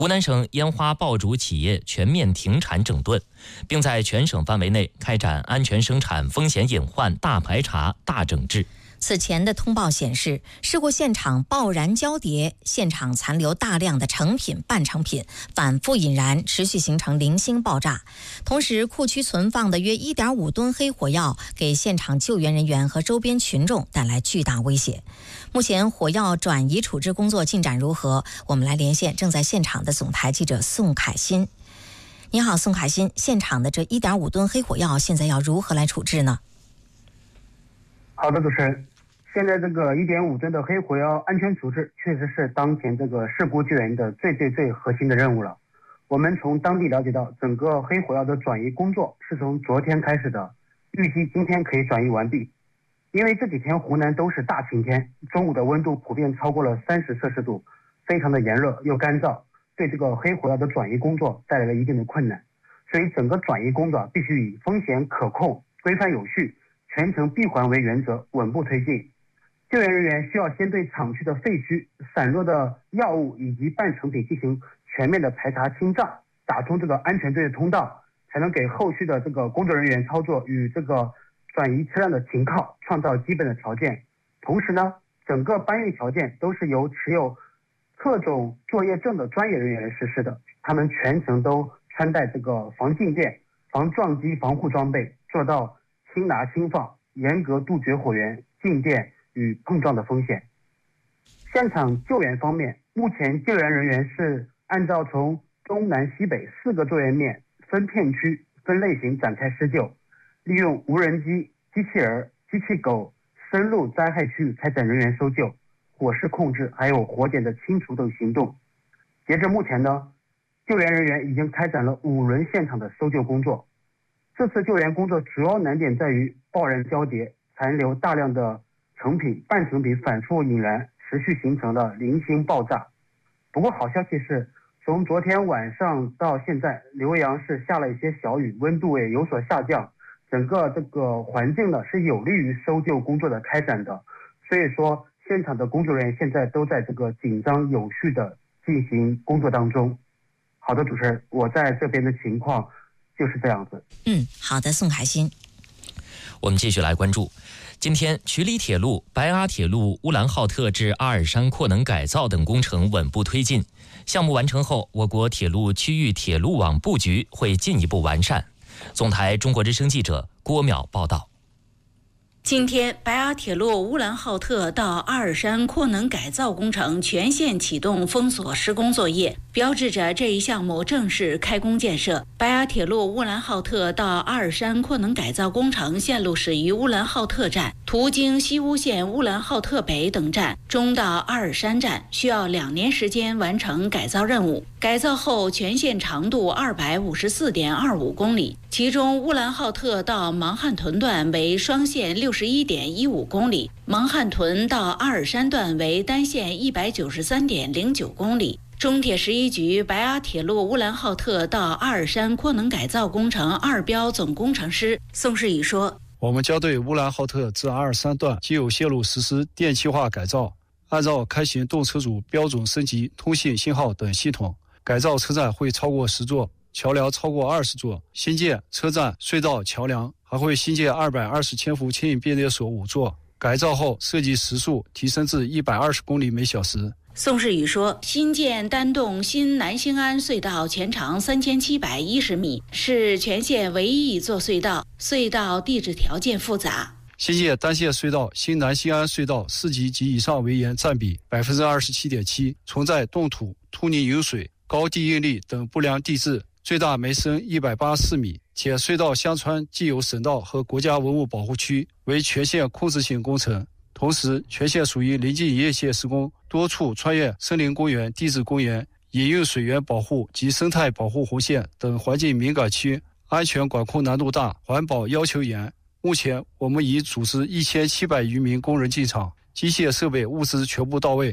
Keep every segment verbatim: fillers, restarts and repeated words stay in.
湖南省烟花爆竹企业全面停产整顿，并在全省范围内开展安全生产风险隐患大排查、大整治。 此前的通报显示，事故现场爆燃焦碟，现场残留大量的成品、半成品，反复引燃，持续形成零星爆炸。同时，库区存放的约 一点五吨黑火药给现场救援人员和周边群众带来巨大威胁。目前火药转移处置工作进展如何？我们来连线正在现场的总台记者宋凯欣。你好，宋凯欣，现场的这 一点五吨黑火药现在要如何来处置呢？ 好的，主持人。现在这个 一点五吨的黑火药安全处置确实是当前这个事故救援的最最最核心的任务了。我们从当地了解到，整个黑火药的转移工作是从昨天开始的，预计今天可以转移完毕。因为这几天湖南都是大晴天，中午的温度普遍超过了三十摄氏度，非常的炎热又干燥，对这个黑火药的转移工作带来了一定的困难。所以整个转移工作必须以风险可控、规范有序、全程闭环为原则，稳步推进。救援人员需要先对厂区的废墟、散落的药物以及半成品进行全面的排查清障，打通这个安全队的通道，才能给后续的这个工作人员操作与这个转移车辆的停靠创造基本的条件。同时呢，整个搬运条件都是由持有特种作业证的专业人员来实施的，他们全程都穿戴这个防静电、防撞击防护装备，做到轻拿轻放，严格杜绝火源、静电与碰撞的风险。现场救援方面，目前救援人员是按照从东南西北四个救援面分片区分类型展开施救，利用无人机、机器人、机器狗深入灾害区域开展人员搜救、火势控制还有火点的清除等行动。截至目前呢，救援人员已经开展了五轮现场的搜救工作。这次救援工作主要难点在于爆燃焦碟，残留大量的成品、半成品反复引燃，持续形成了零星爆炸。不过好消息是，从昨天晚上到现在，浏阳市下了一些小雨，温度也有所下降，整个这个环境呢是有利于搜救工作的开展的。所以说，现场的工作人员现在都在这个紧张有序的进行工作当中。好的，主持人，我在这边的情况就是这样子。 嗯，好的，宋海鑫。 我们继续来关注。今天，曲里铁路、白阿铁路乌兰浩特至阿尔山扩能改造等工程稳步推进。项目完成后，我国铁路区域铁路网布局会进一步完善。总台中国之声记者郭淼报道。 今天，白阿铁路乌兰浩特到阿尔山扩能改造工程全线启动封锁施工作业，标志着这一项目正式开工建设。白阿铁路乌兰浩特到阿尔山扩能改造工程线路始于乌兰浩特站，途经西乌县乌兰浩特北等站，终到阿尔山站，需要两年时间完成改造任务。改造后，全线长度二百五十四点二五公里，其中乌兰浩特到芒汉屯段为双线六十一点一五公里，芒汉屯到阿尔山段为单线一百九十三点零九公里。中铁十一局白阿铁路乌兰浩特到阿尔山扩能改造工程二标总工程师宋世宇说：“ 我们将对乌兰浩特至阿尔山段既有线路实施电气化改造，按照开行动车组标准升级通信信号等系统。改造车站会超过十座，桥梁超过二十座，新建车站、隧道、桥梁，还会新建二百二十千伏牵引变电所五座。改造后设计时速提升至一百二十公里每小时。” 宋世宇说，新建单洞新南兴安隧道全长三千七百一十米，是全县唯一一座隧道，隧道地质条件复杂。 新建单线隧道新南兴安隧道四级及以上围岩占比 百分之二十七点七， 存在冻土、突泥有水、高地应力等不良地质，最大每深一百八十四米，且隧道相穿既有省道和国家文物保护区，为全县控制性工程。同时，全县属于临近业县施工，多处穿越森林公园、地质公园、饮用水源保护及生态保护红线等环境敏感区，安全管控难度大，环保要求严。目前，我们已组织一千七百余名工人进场，机械设备物资全部到位。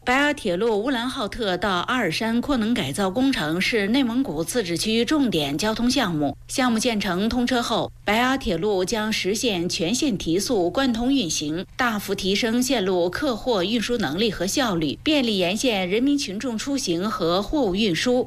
白阿铁路乌兰浩特到阿尔山扩能改造工程是内蒙古自治区重点交通项目。项目建成通车后，白阿铁路将实现全线提速贯通运行，大幅提升线路客货运输能力和效率，便利沿线人民群众出行和货物运输。